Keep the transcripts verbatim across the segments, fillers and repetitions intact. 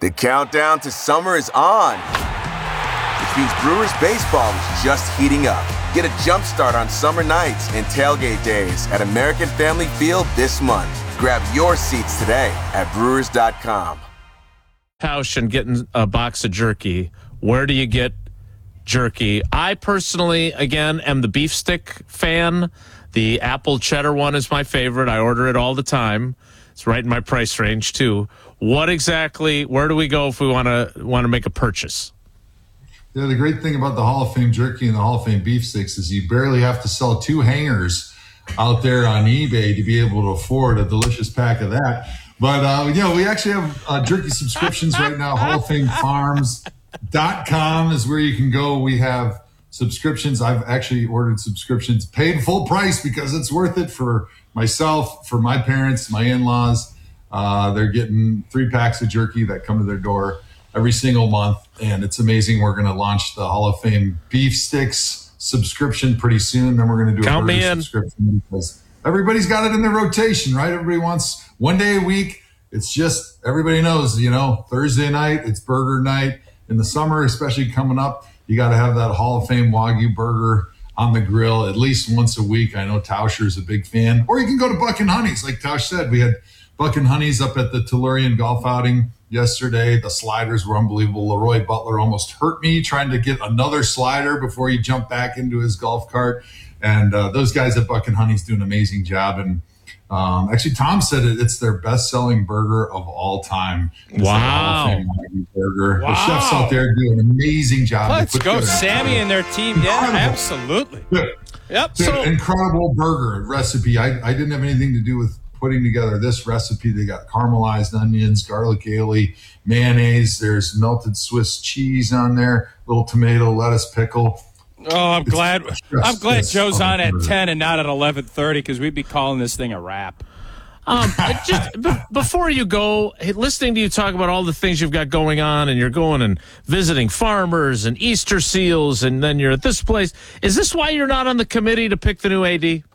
The countdown to summer is on, which means Brewers baseball is just heating up. Get a jump start on summer nights and tailgate days at American Family Field this month. Grab your seats today at brewers dot com. House and getting a box of jerky. Where do you get jerky? I personally, again, am the beef stick fan. The apple cheddar one is my favorite. I order it all the time. It's right in my price range too. What exactly? Where do we go if we want to want to make a purchase? Yeah, the great thing about the Hall of Fame jerky and the Hall of Fame beef sticks is you barely have to sell two hangers out there on eBay to be able to afford a delicious pack of that. But, uh, you know, we actually have uh, jerky subscriptions right now. Hall of Fame Farms dot com is where you can go. We have subscriptions. I've actually ordered subscriptions, paid full price because it's worth it for myself, for my parents, my in-laws. Uh, they're getting three packs of jerky that come to their door every single month. And it's amazing. We're going to launch the Hall of Fame beef sticks subscription pretty soon. Then we're going to do a Count me burger in. subscription because everybody's got it in their rotation, right? Everybody wants one day a week. It's just, everybody knows, you know, Thursday night, it's burger night. In the summer, especially coming up, you got to have that Hall of Fame Wagyu burger on the grill at least once a week. I know Tauscher's a big fan. Or you can go to Buck and Honey's. Like Tausch said, we had Buck and Honey's up at the Tellurian golf outing yesterday. The sliders were unbelievable. Leroy Butler almost hurt me trying to get another slider before he jumped back into his golf cart. And uh, those guys at Buck and Honey's do an amazing job. And um, actually, Tom said it, it's their best-selling burger of all time. It's wow. Burger. Wow. The chefs out there do an amazing job. Let's go, Sammy and their team. Yeah, Incredible. absolutely. Dude, Yep. dude, So incredible burger recipe. I, I didn't have anything to do with putting together this recipe. They got caramelized onions, garlic aioli, mayonnaise. There's melted Swiss cheese on there, little tomato, lettuce, pickle. Oh, I'm glad. just- I'm glad it's Joe's on at unbelievable. ten and not at eleven thirty because we'd be calling this thing a wrap. Um, just b- before you go, hey, listening to you talk about all the things you've got going on, and you're going and visiting farmers and Easter seals, and then you're at this place. Is this why you're not on the committee to pick the new A D?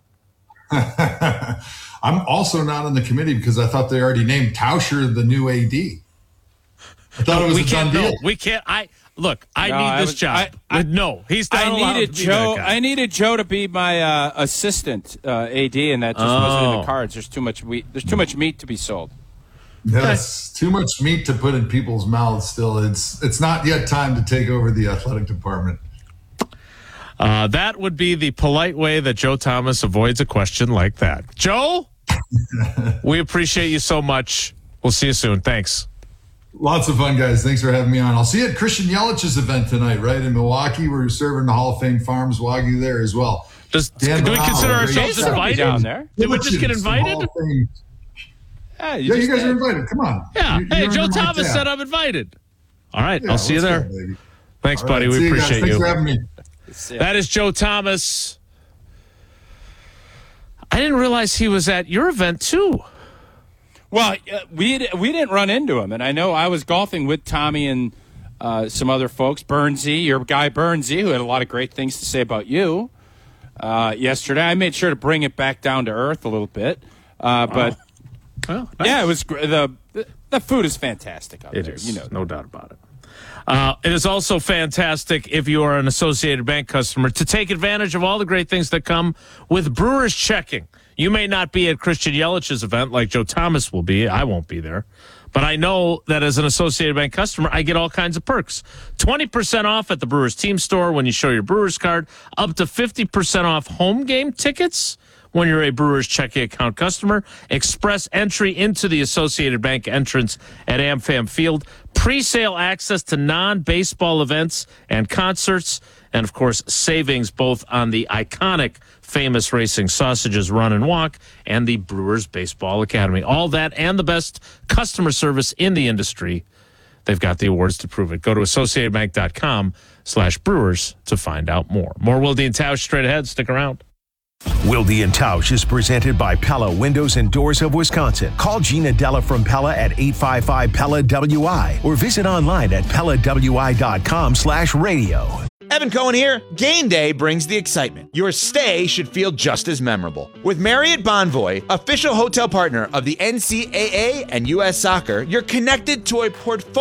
I'm also not on the committee because I thought they already named Tauscher the new A D. I thought it was we a done can't. deal. No, we can't. I look. I No, need I this was- job. I- I- no, he's not I allowed needed to be Joe. that guy. I needed Joe to be my uh, assistant uh, A D, and that just wasn't in Oh. the cards. There's too much wheat. There's too much meat to be sold. Yes, too much meat to put in people's mouths. Still, it's it's not yet time to take over the athletic department. Uh, that would be the polite way that Joe Thomas avoids a question like that. Joe, we appreciate you so much. We'll see you soon. Thanks. Lots of fun, guys. Thanks for having me on. I'll see you at Christian Yelich's event tonight, right in Milwaukee. We're serving the Hall of Fame Farms Wagyu there as well. Does, Dan do we Brown, consider great ourselves Jason'll be invited? down there. Did we just get Diligence, the invited? Hall of Fame. Yeah, you, Yeah, just you guys did. are invited. Come on. Yeah. You- hey, you're Joe under my Thomas tab. said I'm invited. All right. Yeah, I'll see you let's there. go, baby. Thanks, All buddy. right, We see you guys. appreciate Thanks you. for having me. That is Joe Thomas. I didn't realize he was at your event, too. Well, uh, we we didn't run into him, and I know I was golfing with Tommy and uh, some other folks. Burnsy, your guy Burnsy, who had a lot of great things to say about you uh, yesterday. I made sure to bring it back down to earth a little bit, uh, but Well, nice. yeah, it was gr- the the food is fantastic out It there. is, You know, no doubt about it. Uh, it is also fantastic if you are an Associated Bank customer to take advantage of all the great things that come with Brewers checking. You may not be at Christian Yelich's event like Joe Thomas will be. I won't be there. But I know that as an Associated Bank customer, I get all kinds of perks. twenty percent off at the Brewers team store when you show your Brewers card, up to fifty percent off home game tickets when you're a Brewers checking account customer, express entry into the Associated Bank entrance at AmFam Field, pre-sale access to non-baseball events and concerts, and, of course, savings both on the iconic Famous Racing Sausages Run and Walk and the Brewers Baseball Academy. All that and the best customer service in the industry. They've got the awards to prove it. Go to associatedbank.com slash brewers to find out more. More Wilde and Tausch straight ahead. Stick around. Wilde and Tausch is presented by Pella Windows and Doors of Wisconsin. Call Gina Della from Pella at eight five five Pella W I or visit online at pella w i dot com slash radio. Evan Cohen here. Game day brings the excitement. Your stay should feel just as memorable. With Marriott Bonvoy, official hotel partner of the N C A A and U S Soccer, you're connected to a portfolio